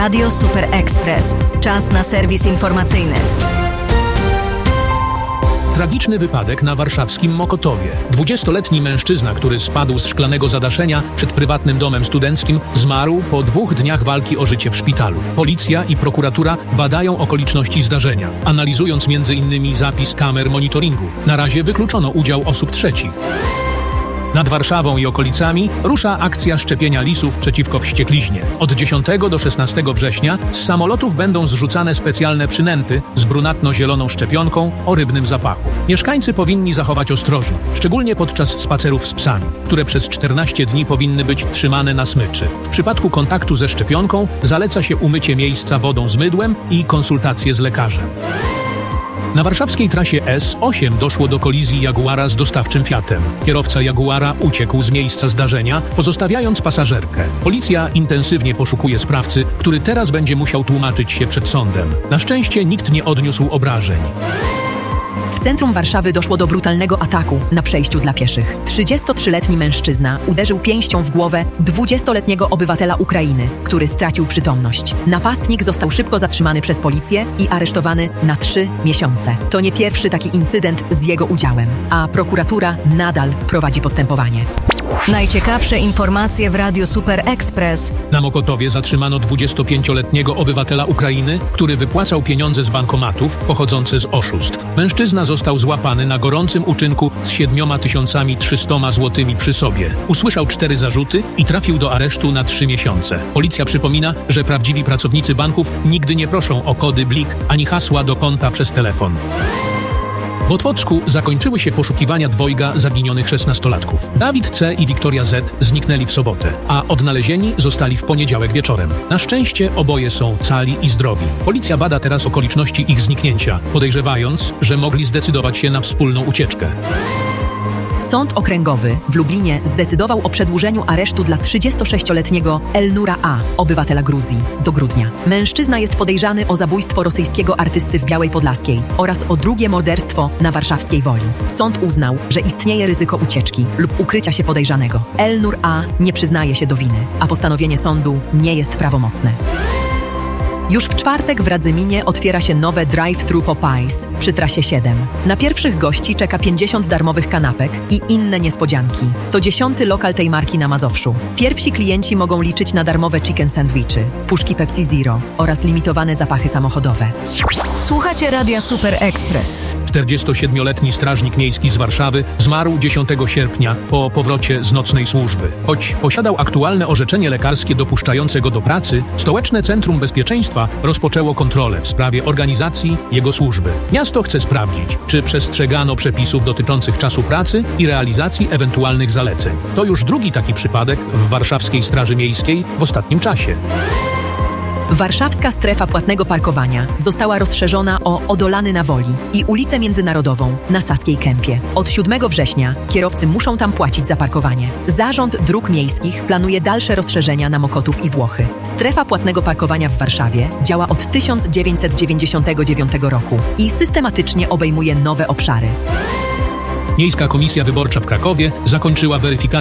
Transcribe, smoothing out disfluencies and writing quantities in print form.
Radio Super Express. Czas na serwis informacyjny. Tragiczny wypadek na warszawskim Mokotowie. 20-letni mężczyzna, który spadł z szklanego zadaszenia przed prywatnym domem studenckim, zmarł po 2 dniach walki o życie w szpitalu. Policja i prokuratura badają okoliczności zdarzenia, analizując m.in. zapis kamer monitoringu. Na razie wykluczono udział osób trzecich. Nad Warszawą i okolicami rusza akcja szczepienia lisów przeciwko wściekliźnie. Od 10 do 16 września z samolotów będą zrzucane specjalne przynęty z brunatno-zieloną szczepionką o rybnym zapachu. Mieszkańcy powinni zachować ostrożność, szczególnie podczas spacerów z psami, które przez 14 dni powinny być trzymane na smyczy. W przypadku kontaktu ze szczepionką zaleca się umycie miejsca wodą z mydłem i konsultacje z lekarzem. Na warszawskiej trasie S8 doszło do kolizji Jaguara z dostawczym Fiatem. Kierowca Jaguara uciekł z miejsca zdarzenia, pozostawiając pasażerkę. Policja intensywnie poszukuje sprawcy, który teraz będzie musiał tłumaczyć się przed sądem. Na szczęście nikt nie odniósł obrażeń. W centrum Warszawy doszło do brutalnego ataku na przejściu dla pieszych. 33-letni mężczyzna uderzył pięścią w głowę 20-letniego obywatela Ukrainy, który stracił przytomność. Napastnik został szybko zatrzymany przez policję i aresztowany na 3 miesiące. To nie pierwszy taki incydent z jego udziałem, a prokuratura nadal prowadzi postępowanie. Najciekawsze informacje w Radiu Super Express. Na Mokotowie zatrzymano 25-letniego obywatela Ukrainy, który wypłacał pieniądze z bankomatów pochodzące z oszustw. Mężczyzna został złapany na gorącym uczynku z 7300 złotymi przy sobie. Usłyszał 4 zarzuty i trafił do aresztu na 3 miesiące. Policja przypomina, że prawdziwi pracownicy banków nigdy nie proszą o kody BLIK ani hasła do konta przez telefon. W Otwocku zakończyły się poszukiwania dwojga zaginionych 16-latków. Dawid C. i Wiktoria Z. zniknęli w sobotę, a odnalezieni zostali w poniedziałek wieczorem. Na szczęście oboje są cali i zdrowi. Policja bada teraz okoliczności ich zniknięcia, podejrzewając, że mogli zdecydować się na wspólną ucieczkę. Sąd Okręgowy w Lublinie zdecydował o przedłużeniu aresztu dla 36-letniego Elnura A., obywatela Gruzji, do grudnia. Mężczyzna jest podejrzany o zabójstwo rosyjskiego artysty w Białej Podlaskiej oraz o drugie morderstwo na warszawskiej Woli. Sąd uznał, że istnieje ryzyko ucieczki lub ukrycia się podejrzanego. Elnur A. nie przyznaje się do winy, a postanowienie sądu nie jest prawomocne. Już w czwartek w Radzyminie otwiera się nowe drive-thru Popeyes przy trasie 7. Na pierwszych gości czeka 50 darmowych kanapek i inne niespodzianki. To 10. lokal tej marki na Mazowszu. Pierwsi klienci mogą liczyć na darmowe chicken sandwichy, puszki Pepsi Zero oraz limitowane zapachy samochodowe. Słuchacie Radia Super Express. 47-letni strażnik miejski z Warszawy zmarł 10 sierpnia po powrocie z nocnej służby. Choć posiadał aktualne orzeczenie lekarskie dopuszczające go do pracy, Stołeczne Centrum Bezpieczeństwa rozpoczęło kontrolę w sprawie organizacji jego służby. Miasto chce sprawdzić, czy przestrzegano przepisów dotyczących czasu pracy i realizacji ewentualnych zaleceń. To już drugi taki przypadek w warszawskiej Straży Miejskiej w ostatnim czasie. Warszawska strefa płatnego parkowania została rozszerzona o Odolany na Woli i ulicę Międzynarodową na Saskiej Kępie. Od 7 września kierowcy muszą tam płacić za parkowanie. Zarząd Dróg Miejskich planuje dalsze rozszerzenia na Mokotów i Włochy. Strefa płatnego parkowania w Warszawie działa od 1999 roku i systematycznie obejmuje nowe obszary. Miejska Komisja Wyborcza w Krakowie zakończyła weryfikację